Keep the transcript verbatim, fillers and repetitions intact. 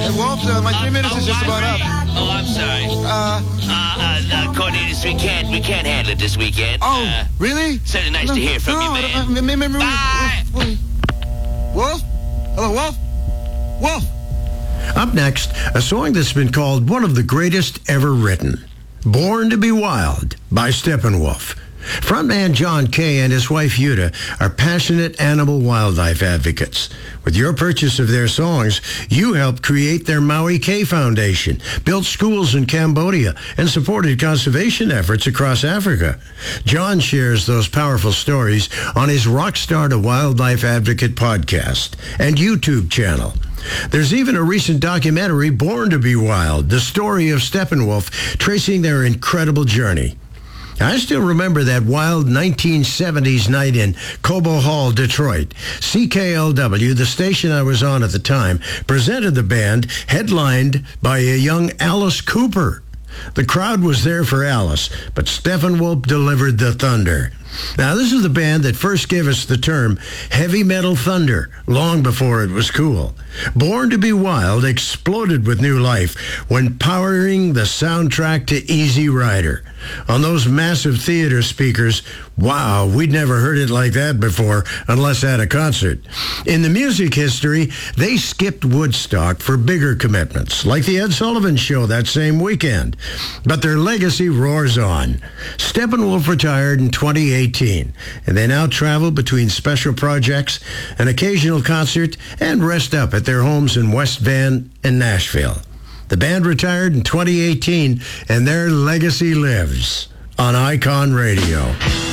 Hey, Wolf, uh, my three minutes is just about up. Oh, I'm sorry. Uh, Uh, uh, Cornelius, we can't, we can't handle it this weekend. oh, Uh, really? certainly nice No, to hear from no, you, I man. don't- uh, maybe- Bye. Wolf? Wolf? Hello, Wolf? Wolf? Up next, a song that's been called one of the greatest ever written. Born to be Wild by Steppenwolf. Frontman John Kay and his wife Yuta are passionate animal wildlife advocates. With your purchase of their songs, you helped create their Maui Kay Foundation, built schools in Cambodia, and supported conservation efforts across Africa. John shares those powerful stories on his Rockstar to Wildlife Advocate podcast and YouTube channel. There's even a recent documentary, Born to be Wild, the story of Steppenwolf, tracing their incredible journey. I still remember that wild nineteen seventies night in Cobo Hall, Detroit. C K L W, the station I was on at the time, presented the band, headlined by a young Alice Cooper. The crowd was there for Alice, but Steppenwolf delivered the thunder. Now, this is the band that first gave us the term heavy metal thunder, long before it was cool. Born to be Wild exploded with new life when powering the soundtrack to Easy Rider. On those massive theater speakers, wow, we'd never heard it like that before, unless at a concert. In the music history, they skipped Woodstock for bigger commitments, like the Ed Sullivan Show that same weekend. But their legacy roars on. Steppenwolf retired in twenty eighteen, and they now travel between special projects, an occasional concert, and rest up at their homes in West Van and Nashville. The band retired in twenty eighteen, and their legacy lives on Icon Radio.